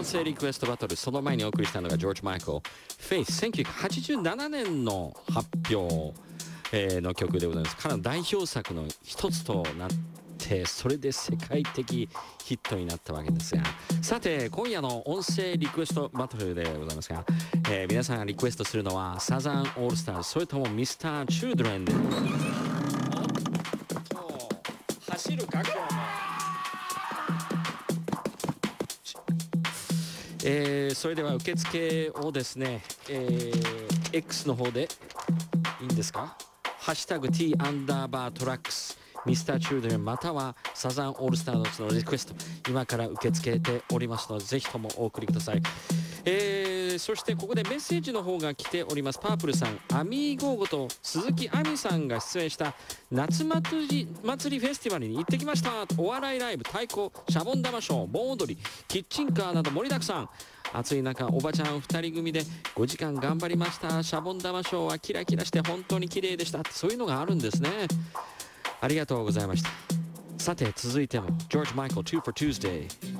音声リクエストバトル、その前にお送りしたのがジョージ・マイケル、フェイス、1987年の発表、の曲でございます。彼の代表作の一つとなって、それで世界的ヒットになったわけですが、さて今夜の音声リクエストバトルでございますが、皆さんがリクエストするのはサザンオールスターズ、それともミスター・チュードレンで、おっと走る覚悟も、それでは受付をですね、X の方でいいんですか、ハッシュタグ T アンダーバートラックスミスターチュードレンまたはサザンオールスターズのリクエスト、今から受け付けておりますので、ぜひともお送りください。そしてここでメッセージの方が来ております。パープルさん、アミーゴーゴと鈴木亜美さんが出演した夏祭りフェスティバルに行ってきました。お笑いライブ、太鼓、シャボン玉ショー、盆踊り、キッチンカーなど盛りだくさん。暑い中おばちゃん2人組で5時間頑張りました。シャボン玉ショーはキラキラして本当に綺麗でした。そういうのがあるんですね。ありがとうございました。さて続いてもジョージ・マイケル 2 for Tuesday